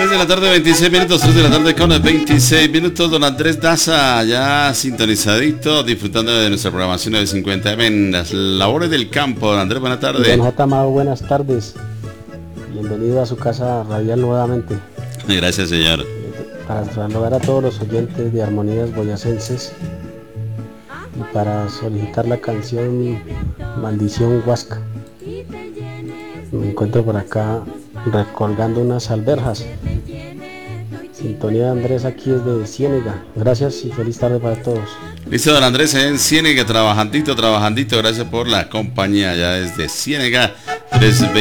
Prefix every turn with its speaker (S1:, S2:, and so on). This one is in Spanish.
S1: 3 de la tarde, 26 minutos, 3 de la tarde con 26 minutos. Don Andrés Daza, ya sintonizadito, disfrutando de nuestra programación de 50M en las labores del campo. Don Andrés, buenas tardes.
S2: Don J. Amado, buenas tardes. Bienvenido a su casa radial nuevamente.
S1: Gracias, señor.
S2: Para saludar a todos los oyentes de Armonías Boyacenses y para solicitar la canción Maldición Huasca. Me encuentro por acá recolgando unas alberjas. Sintonía de Andrés aquí es de Ciénega. Gracias y feliz tarde para todos.
S1: Listo, don Andrés en Ciénega, trabajandito. Gracias por la compañía ya desde Ciénega. 320